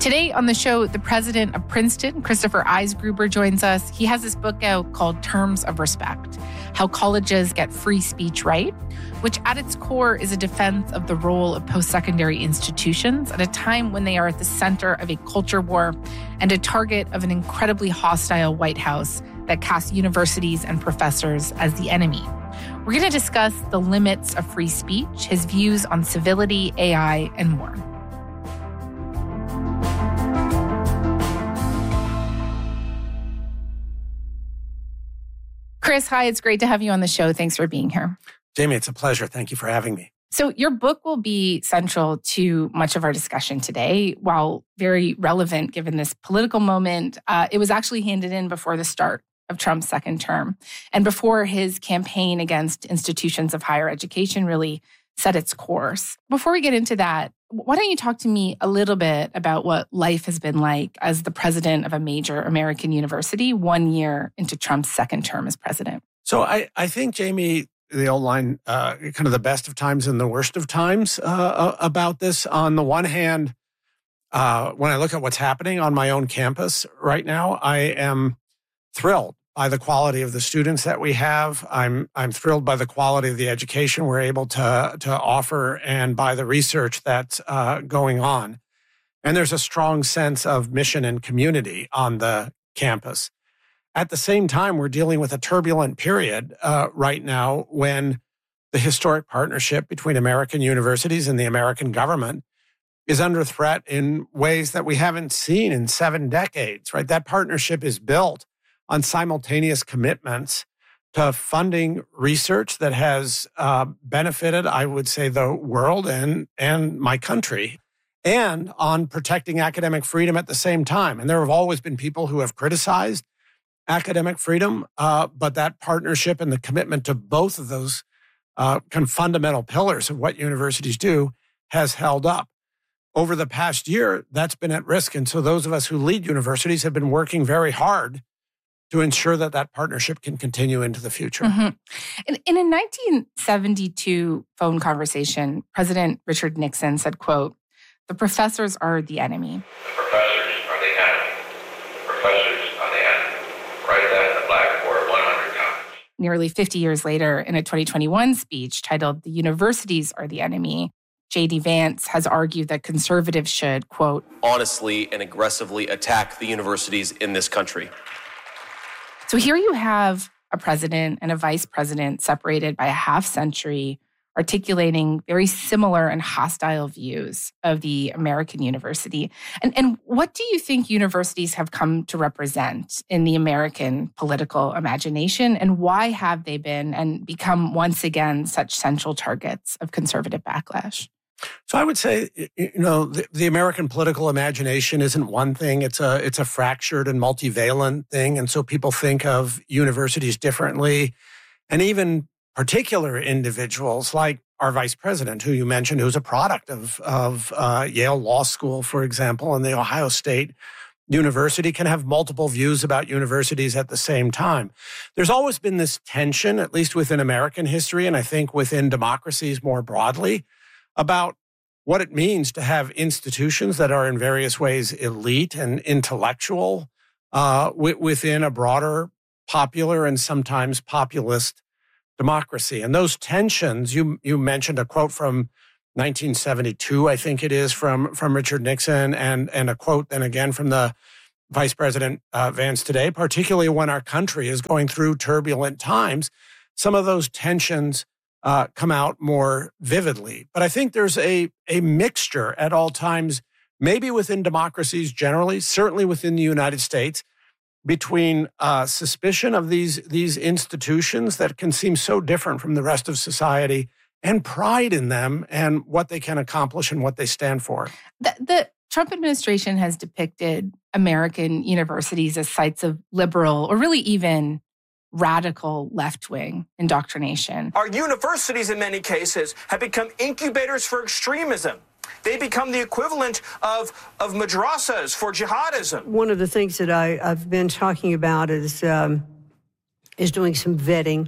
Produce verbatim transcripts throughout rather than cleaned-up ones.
Today on the show, the president of Princeton, Christopher Eisgruber, joins us. He has this book out called Terms of Respect: How Colleges Get Free Speech Right, which at its core is a defense of the role of post-secondary institutions at a time when they are at the center of a culture war and a target of an incredibly hostile White House that casts universities and professors as the enemy. We're going to discuss the limits of free speech, his views on civility, A I, and more. Chris, hi, it's great to have you on the show. Thanks for being here. Jamie, it's a pleasure. Thank you for having me. So your book will be central to much of our discussion today. While very relevant given this political moment, uh, it was actually handed in before the start of Trump's second term and before his campaign against institutions of higher education really set its course. Before we get into that, why don't you talk to me a little bit about what life has been like as the president of a major American university one year into Trump's second term as president? So I, I think, Jamie, the old line, uh, kind of the best of times and the worst of times uh, about this. On the one hand, uh, when I look at what's happening on my own campus right now, I am thrilled by the quality of the students that we have. I'm I'm thrilled by the quality of the education we're able to to offer and by the research that's uh, going on. And there's a strong sense of mission and community on the campus. At the same time, we're dealing with a turbulent period uh, right now when the historic partnership between American universities and the American government is under threat in ways that we haven't seen in seven decades, right? That partnership is built on simultaneous commitments to funding research that has uh, benefited, I would say, the world and, and my country, and on protecting academic freedom at the same time. And there have always been people who have criticized academic freedom, uh, but that partnership and the commitment to both of those uh, kind of fundamental pillars of what universities do has held up. Over the past year, that's been at risk. And so those of us who lead universities have been working very hard to ensure that that partnership can continue into the future. Mm-hmm. In, in a nineteen seventy-two phone conversation, President Richard Nixon said, quote, "The professors are the enemy." The professors are the enemy. The professors are the enemy. Write that in the blackboard one hundred times. Nearly fifty years later, in a twenty twenty-one speech titled "The Universities Are the Enemy," J D Vance has argued that conservatives should, quote, honestly and aggressively attack the universities in this country. So here you have a president and a vice president separated by a half century, articulating very similar and hostile views of the American university. And, and what do you think universities have come to represent in the American political imagination? And why have they been and become once again such central targets of conservative backlash? So I would say, you know, the, the American political imagination isn't one thing. It's a it's a fractured and multivalent thing. And so people think of universities differently. And even particular individuals like our vice president, who you mentioned, who's a product of, of uh, Yale Law School, for example, and the Ohio State University, can have multiple views about universities at the same time. There's always been this tension, at least within American history, and I think within democracies more broadly, about what it means to have institutions that are in various ways elite and intellectual uh, w- within a broader popular and sometimes populist democracy. And those tensions, you you mentioned a quote from nineteen seventy-two, I think it is, from, from Richard Nixon, and, and a quote then again from the Vice President uh, Vance today, particularly when our country is going through turbulent times. Some of those tensions Uh, come out more vividly. But I think there's a, a mixture at all times, maybe within democracies generally, certainly within the United States, between uh, suspicion of these, these institutions that can seem so different from the rest of society and pride in them and what they can accomplish and what they stand for. The, the Trump administration has depicted American universities as sites of liberal or really even radical left-wing indoctrination. Our universities, in many cases, have become incubators for extremism. They become the equivalent of, of madrasas for jihadism. One of the things that I, I've been talking about is, um, is doing some vetting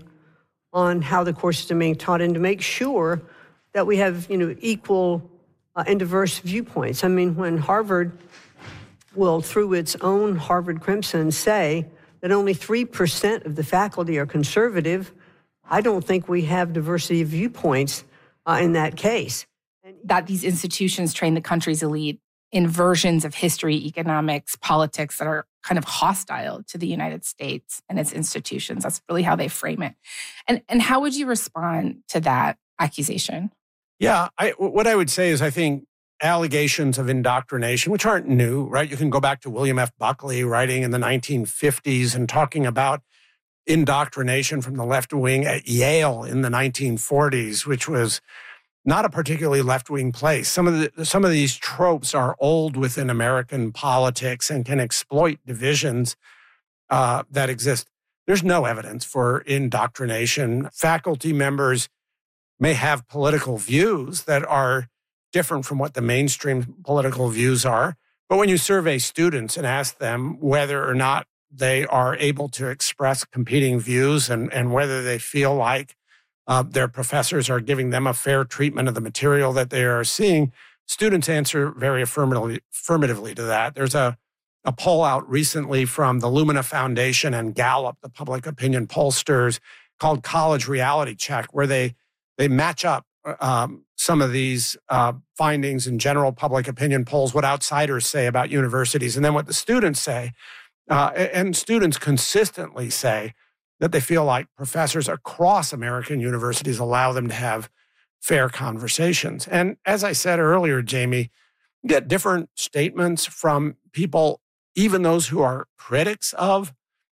on how the courses are being taught and to make sure that we have, you know, equal uh, and diverse viewpoints. I mean, when Harvard will, through its own Harvard Crimson, say that only three percent of the faculty are conservative, I don't think we have diversity of viewpoints uh, in that case. That these institutions train the country's elite in versions of history, economics, politics that are kind of hostile to the United States and its institutions. That's really how they frame it. And, and how would you respond to that accusation? Yeah, I, what I would say is I think allegations of indoctrination, which aren't new, right? You can go back to William F. Buckley writing in the nineteen fifties and talking about indoctrination from the left wing at Yale in the nineteen forties, which was not a particularly left-wing place. Some of the, some of these tropes are old within American politics and can exploit divisions uh, that exist. There's no evidence for indoctrination. Faculty members may have political views that are different from what the mainstream political views are. But when you survey students and ask them whether or not they are able to express competing views and, and whether they feel like Uh, their professors are giving them a fair treatment of the material that they are seeing, students answer very affirmatively, affirmatively to that. There's a, a poll out recently from the Lumina Foundation and Gallup, the public opinion pollsters, called College Reality Check, where they, they match up um, some of these uh, findings in general public opinion polls, what outsiders say about universities, and then what the students say. Uh, and students consistently say that they feel like professors across American universities allow them to have fair conversations. And as I said earlier, Jamie, you get different statements from people, even those who are critics of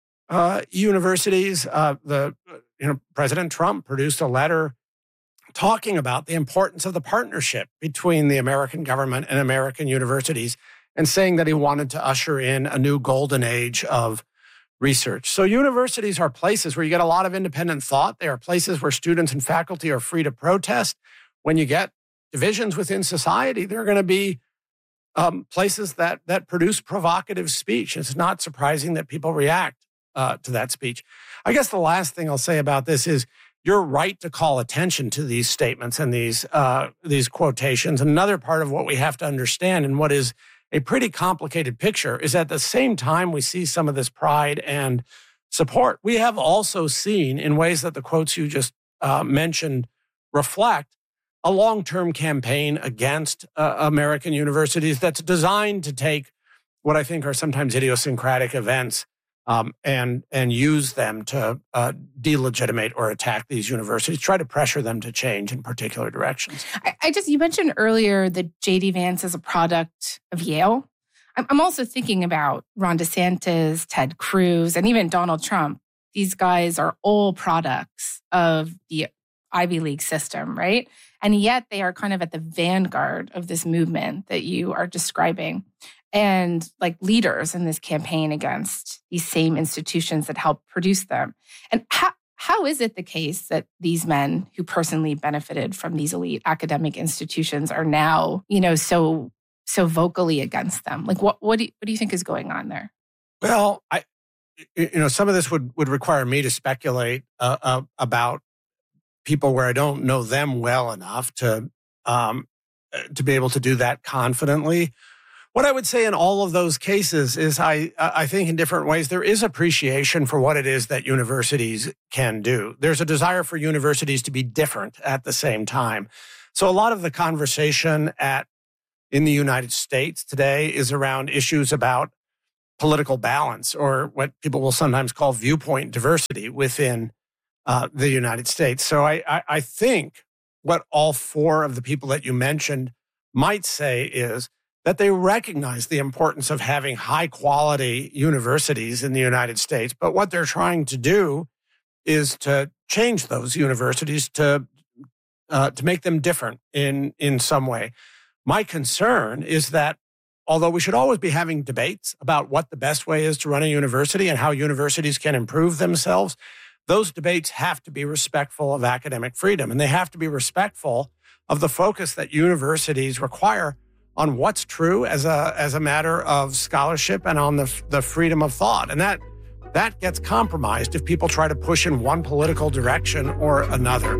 uh, universities. Uh, the you know President Trump produced a letter talking about the importance of the partnership between the American government and American universities and saying that he wanted to usher in a new golden age of research. So universities are places where you get a lot of independent thought. They are places where students and faculty are free to protest. When you get divisions within society, they're going to be um, places that that produce provocative speech. It's not surprising that people react uh, to that speech. I guess the last thing I'll say about this is you're right to call attention to these statements and these uh, these quotations. Another part of what we have to understand and what is a pretty complicated picture is at the same time we see some of this pride and support, we have also seen in ways that the quotes you just uh, mentioned reflect a long-term campaign against uh, American universities that's designed to take what I think are sometimes idiosyncratic events um, and and use them to uh, delegitimate or attack these universities, try to pressure them to change in particular directions. I, I just, you mentioned earlier that J D Vance is a product of Yale. I'm, I'm also thinking about Ron DeSantis, Ted Cruz, and even Donald Trump. These guys are all products of the Ivy League system, right? And yet they are kind of at the vanguard of this movement that you are describing, and like leaders in this campaign against these same institutions that help produce them. And how, how is it the case that these men who personally benefited from these elite academic institutions are now, you know, so so vocally against them? Like, what what do you, what do you think is going on there? Well, I, you know, some of this would would require me to speculate uh, uh, about people where I don't know them well enough to um, to be able to do that confidently. What I would say in all of those cases is I I think in different ways there is appreciation for what it is that universities can do. There's a desire for universities to be different at the same time. So a lot of the conversation at in the United States today is around issues about political balance, or what people will sometimes call viewpoint diversity within uh, the United States. So I, I, I think what all four of the people that you mentioned might say is that they recognize the importance of having high quality universities in the United States. But what they're trying to do is to change those universities to uh, to make them different in, in some way. My concern is that although we should always be having debates about what the best way is to run a university and how universities can improve themselves, those debates have to be respectful of academic freedom, and they have to be respectful of the focus that universities require on what's true as a as a matter of scholarship and on the the freedom of thought. And that that gets compromised if people try to push in one political direction or another.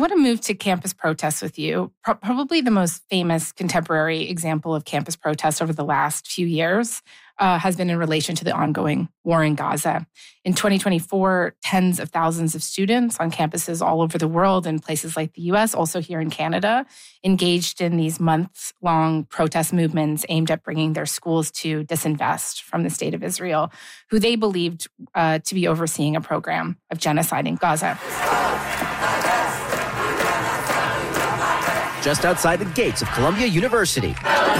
want to move to campus protests with you. Pro- probably the most famous contemporary example of campus protests over the last few years uh, has been in relation to the ongoing war in Gaza. In twenty twenty-four, tens of thousands of students on campuses all over the world in places like the U S, also here in Canada, engaged in these months-long protest movements aimed at bringing their schools to disinvest from the state of Israel, who they believed uh, to be overseeing a program of genocide in Gaza. Just outside the gates of Columbia University.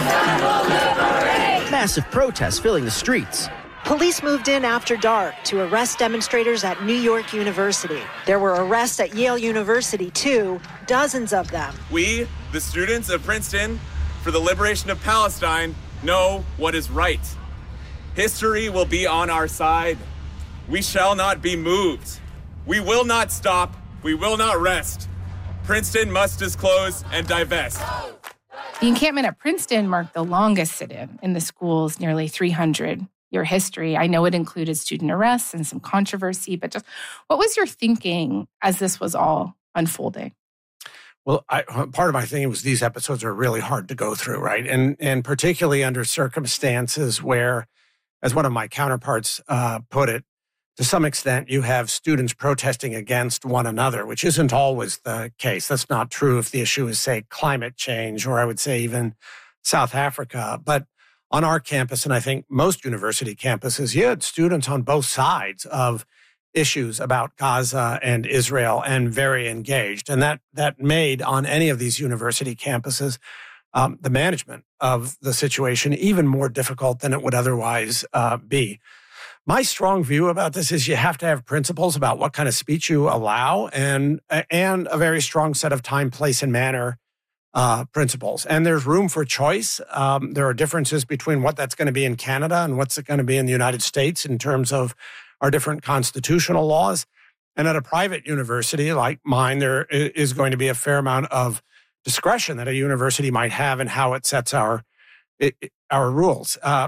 Massive protests filling the streets. Police moved in after dark to arrest demonstrators at New York University. There were arrests at Yale University, too, dozens of them. We, the students of Princeton, for the liberation of Palestine, know what is right. History will be on our side. We shall not be moved. We will not stop. We will not rest. Princeton must disclose and divest. The encampment at Princeton marked the longest sit-in in the school's nearly three hundred year history. I know it included student arrests and some controversy, but just what was your thinking as this was all unfolding? Well, I, part of my thinking was these episodes are really hard to go through, right? And and particularly under circumstances where, as one of my counterparts uh, put it, to some extent, you have students protesting against one another, which isn't always the case. That's not true if the issue is, say, climate change, or I would say even South Africa. But on our campus, and I think most university campuses, you had students on both sides of issues about Gaza and Israel and very engaged. And that that made on any of these university campuses um, the management of the situation even more difficult than it would otherwise uh, be. My strong view about this is you have to have principles about what kind of speech you allow and and a very strong set of time, place, and manner uh, principles. And there's room for choice. Um, there are differences between what that's going to be in Canada and what's it going to be in the United States in terms of our different constitutional laws. And at a private university like mine, there is going to be a fair amount of discretion that a university might have in how it sets our our rules. Uh,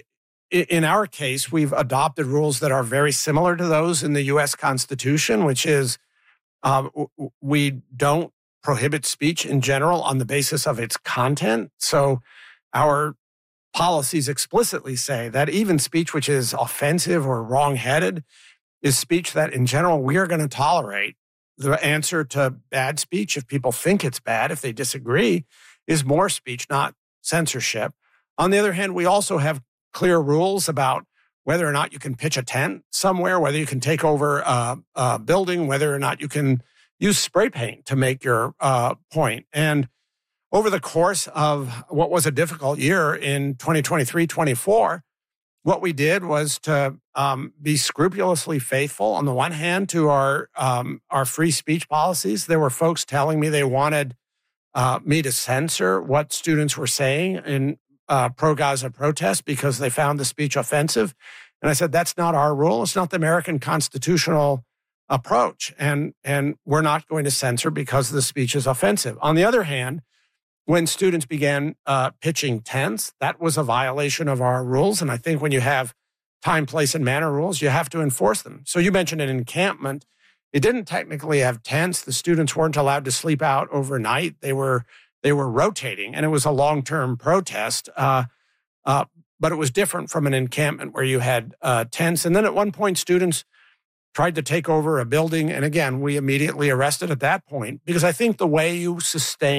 In our case, we've adopted rules that are very similar to those in the U S Constitution, which is um, we don't prohibit speech in general on the basis of its content. So our policies explicitly say that even speech which is offensive or wrong-headed is speech that in general we are going to tolerate. The answer to bad speech, if people think it's bad, if they disagree, is more speech, not censorship. On the other hand, we also have clear rules about whether or not you can pitch a tent somewhere, whether you can take over a, a building, whether or not you can use spray paint to make your uh, point. And over the course of what was a difficult year in twenty twenty-three twenty-four, what we did was to um, be scrupulously faithful, on the one hand, to our um, our free speech policies. There were folks telling me they wanted uh, me to censor what students were saying in Uh, pro-Gaza protest because they found the speech offensive. And I said, that's not our rule. It's not the American constitutional approach. And, and we're not going to censor because the speech is offensive. On the other hand, when students began uh, pitching tents, that was a violation of our rules. And I think when you have time, place, and manner rules, you have to enforce them. So you mentioned an encampment. It didn't technically have tents. The students weren't allowed to sleep out overnight. They were They were rotating, and it was a long-term protest, uh, uh, but it was different from an encampment where you had uh, tents. And then at one point, students tried to take over a building. And again, we immediately arrested at that point, because I think the way you sustain